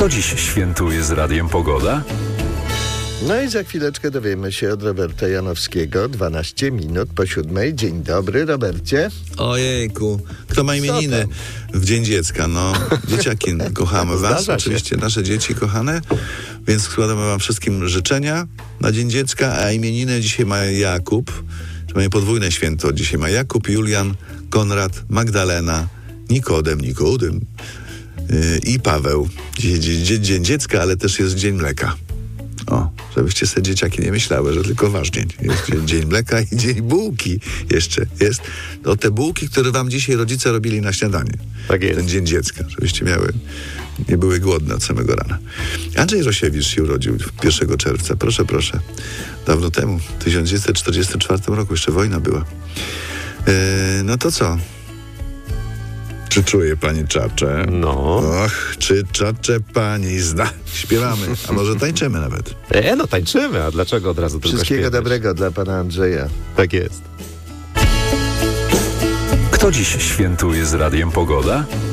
Kto dziś świętuje z Radiem Pogoda? No i za chwileczkę dowiemy się od Roberta Janowskiego. 12 minut po 7. Dzień dobry, Robercie. Ojejku, kto ma imieniny w Dzień Dziecka? No, dzieciaki kochamy was, oczywiście nasze dzieci kochane, więc składamy wam wszystkim życzenia na Dzień Dziecka, a imieniny dzisiaj ma Jakub, mamy podwójne święto. Dzisiaj ma Jakub, Julian, Konrad, Magdalena, Nikodem i Paweł. Dzień Dziecka, ale też jest Dzień Mleka. O, żebyście sobie dzieciaki nie myślały, że tylko wasz dzień. Jest Dzień Mleka i Dzień Bułki jeszcze jest. To te bułki, które wam dzisiaj rodzice robili na śniadanie. Tak jest. Ten Dzień Dziecka, żebyście nie były głodne od samego rana. Andrzej Rosiewicz się urodził 1 czerwca. Proszę. Dawno temu, w 1944 roku, jeszcze wojna była. No to co? Czy czuje pani czacze? No. Och, czy czacze pani zna? Śpiewamy, a może tańczymy nawet. No tańczymy, a dlaczego od razu tylko Wszystkiego śpiewać? dobrego dla pana Andrzeja. Tak jest. Kto dziś świętuje z Radiem Pogoda?